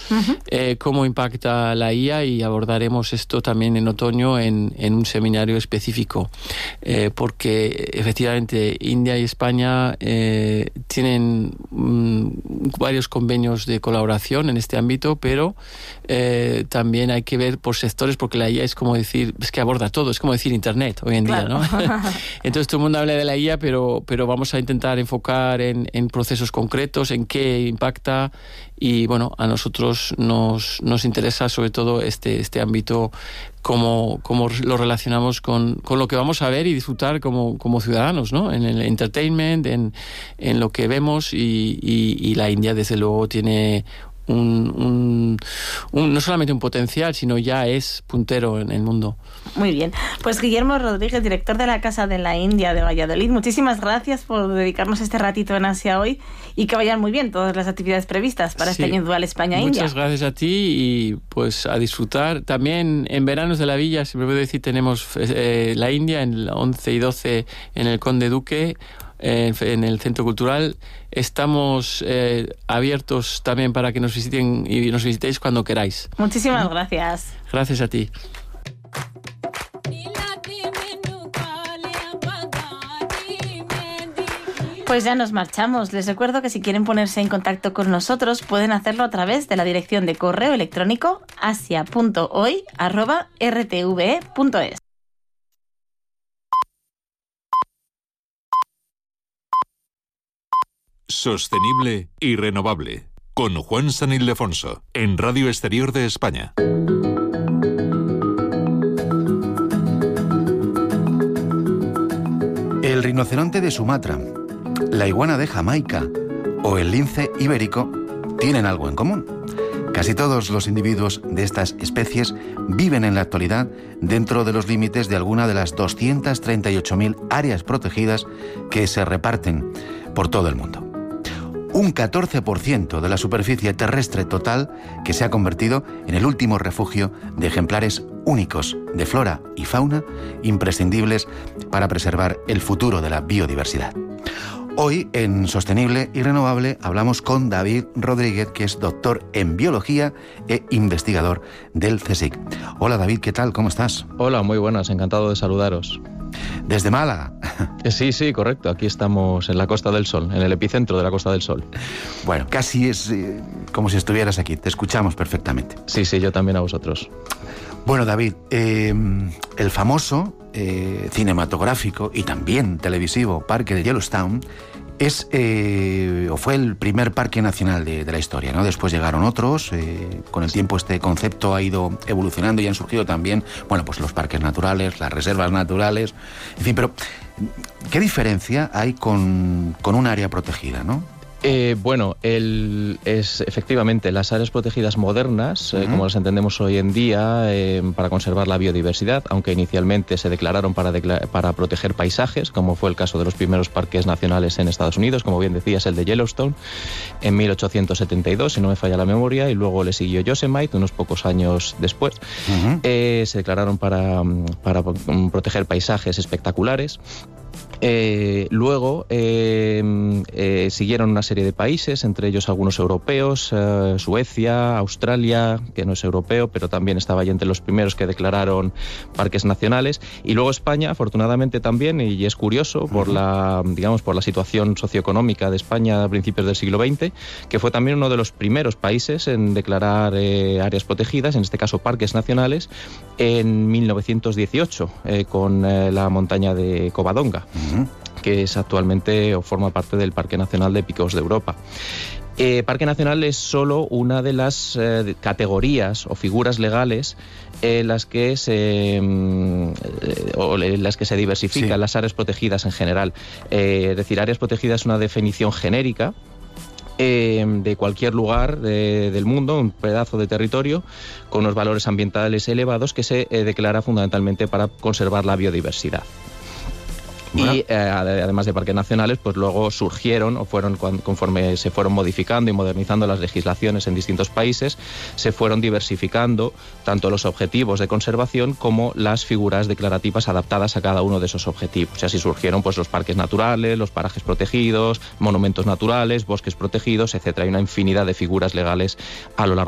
cómo impacta la IA, y abordaremos esto también en otoño en un seminario específico, porque efectivamente India y España tienen varios convenios de colaboración en este ámbito, pero también hay que ver por sectores, porque la IA es como decir, es que aborda todo, es como decir Internet hoy en día, ¿no? Entonces todo el mundo habla de la IA, pero vamos a intentar enfocar en procesos concretos, en qué impacta, y bueno, a nosotros nos interesa sobre todo este ámbito, cómo lo relacionamos con lo que vamos a ver y disfrutar como ciudadanos, ¿no? En el entertainment, en lo que vemos, y la India desde luego tiene no solamente un potencial, sino ya es puntero en el mundo. Muy bien. Pues Guillermo Rodríguez, director de la Casa de la India de Valladolid, muchísimas gracias por dedicarnos este ratito en Asia hoy, y que vayan muy bien todas las actividades previstas para este año dual España-India. Muchas gracias a ti, y pues a disfrutar. También en Veranos de la Villa, siempre puedo decir, tenemos la India en el 11 y 12 en el Conde Duque, en el Centro Cultural. Estamos abiertos también para que nos visiten y nos visitéis cuando queráis. Muchísimas gracias. Gracias a ti. Pues ya nos marchamos. Les recuerdo que si quieren ponerse en contacto con nosotros, pueden hacerlo a través de la dirección de correo electrónico asia.hoy@rtve.es. Sostenible y renovable, con Juan San Ildefonso, en Radio Exterior de España. El rinoceronte de Sumatra, la iguana de Jamaica o el lince ibérico tienen algo en común. Casi todos los individuos de estas especies viven en la actualidad dentro de los límites de alguna de las 238.000 áreas protegidas que se reparten por todo el mundo. Un 14% de la superficie terrestre total que se ha convertido en el último refugio de ejemplares únicos de flora y fauna imprescindibles para preservar el futuro de la biodiversidad. Hoy, en Sostenible y Renovable, hablamos con David Rodríguez, que es doctor en biología e investigador del CSIC. Hola David, ¿qué tal? ¿Cómo estás? Hola, muy buenas, encantado de saludaros. ¿Desde Málaga? Sí, correcto. Aquí estamos en la Costa del Sol, en el epicentro de la Costa del Sol. Bueno, casi es como si estuvieras aquí. Te escuchamos perfectamente. Sí, yo también a vosotros. Bueno, David, el famoso cinematográfico y también televisivo Parque de Yellowstone fue el primer parque nacional de la historia, ¿no? Después llegaron otros, con el tiempo este concepto ha ido evolucionando y han surgido también, bueno, pues los parques naturales, las reservas naturales, en fin, pero ¿qué diferencia hay con un área protegida, no? Bueno, es efectivamente las áreas protegidas modernas, como las entendemos hoy en día, para conservar la biodiversidad, aunque inicialmente se declararon para proteger paisajes, como fue el caso de los primeros parques nacionales en Estados Unidos, como bien decías, el de Yellowstone, en 1872, si no me falla la memoria, y luego le siguió Yosemite unos pocos años después. Se declararon para proteger paisajes espectaculares. Luego siguieron una serie de países, entre ellos algunos europeos, Suecia, Australia, que no es europeo, pero también estaba ahí entre los primeros que declararon parques nacionales, y luego España, afortunadamente también, y es curioso por la situación socioeconómica de España a principios del siglo XX, que fue también uno de los primeros países en declarar áreas protegidas, en este caso parques nacionales, en 1918, con la montaña de Covadonga, que es actualmente o forma parte del Parque Nacional de Picos de Europa. Parque Nacional es solo una de las categorías o figuras legales en las que se diversifican las áreas protegidas en general. Es decir, áreas protegidas es una definición genérica de cualquier lugar del mundo, un pedazo de territorio con unos valores ambientales elevados que se declara fundamentalmente para conservar la biodiversidad. Bueno. Y además de parques nacionales, pues luego surgieron o fueron conforme se fueron modificando y modernizando las legislaciones en distintos países, se fueron diversificando tanto los objetivos de conservación como las figuras declarativas adaptadas a cada uno de esos objetivos. Y así surgieron pues los parques naturales, los parajes protegidos, monumentos naturales, bosques protegidos, etcétera. Hay una infinidad de figuras legales a lo largo